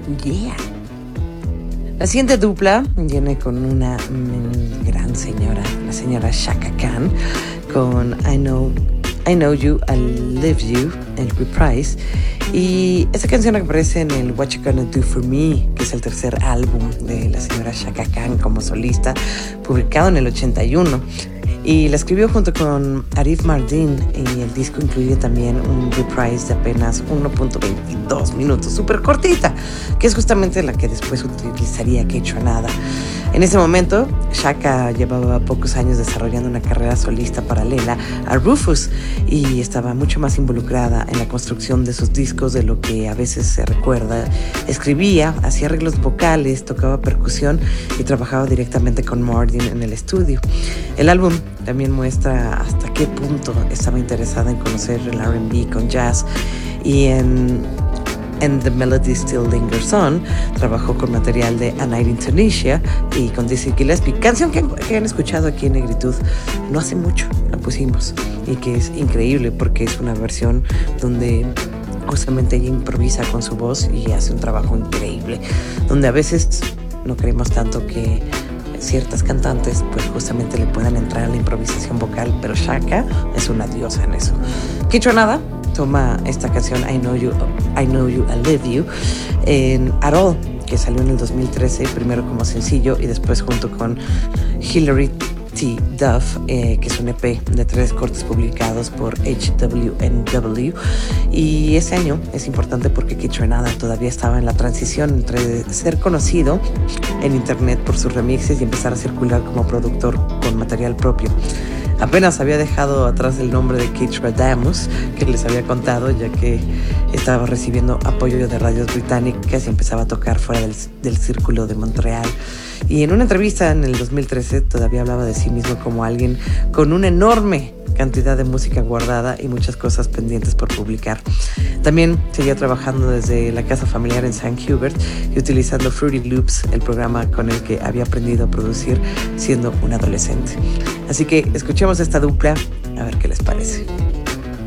Yeah. La siguiente dupla viene con una gran señora, la señora Chaka Khan, con I Know You, I Live You, el reprise. Y esta canción aparece en el What You Gonna Do For Me, que es el tercer álbum de la señora Chaka Khan como solista, publicado en el 81. Y la escribió junto con Arif Mardin, y el disco incluye también un reprise de apenas 1.22 minutos, súper cortita, que es justamente la que después utilizaría Kaytranada. En ese momento, Chaka llevaba pocos años desarrollando una carrera solista paralela a Rufus y estaba mucho más involucrada en la construcción de sus discos de lo que a veces se recuerda. Escribía, hacía arreglos vocales, tocaba percusión y trabajaba directamente con Mardin en el estudio. El álbum también muestra hasta qué punto estaba interesada en conocer el R&B con jazz, y en The Melody Still Lingers On trabajó con material de A Night in Tunisia y con Dizzy Gillespie, canción que han escuchado aquí en Negritud no hace mucho, la pusimos, y que es increíble porque es una versión donde justamente ella improvisa con su voz y hace un trabajo increíble, donde a veces no creemos tanto que ciertas cantantes pues justamente le puedan entrar a la improvisación vocal, pero Chaka es una diosa en eso. Kaytranada toma esta canción I Know You, I Live You en At All, que salió en el 2013, primero como sencillo y después junto con Hilary T. Duff, que es un EP de 3 cortes publicados por HWNW. Y ese año es importante porque Kaytranada todavía estaba en la transición entre ser conocido en internet por sus remixes y empezar a circular como productor con material propio. Apenas había dejado atrás el nombre de Kaytradamus, que les había contado, ya que estaba recibiendo apoyo de radios británicas y empezaba a tocar fuera del círculo de Montreal. Y en una entrevista en el 2013 todavía hablaba de sí mismo como alguien con una enorme cantidad de música guardada y muchas cosas pendientes por publicar. También seguía trabajando desde la casa familiar en St. Hubert y utilizando Fruity Loops, el programa con el que había aprendido a producir siendo un adolescente. Así que escuchemos esta dupla, a ver qué les parece.